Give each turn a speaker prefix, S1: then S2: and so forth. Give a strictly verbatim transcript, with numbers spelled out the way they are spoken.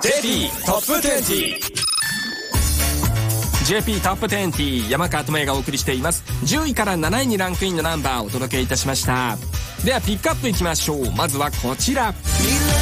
S1: ジェーピー トップにじゅう。ジェーピー トップにじゅう、山川智也がお送りしています。じゅういからなないにランクインのナンバーをお届けいたしました。ではピックアップいきましょう。まずはこちら。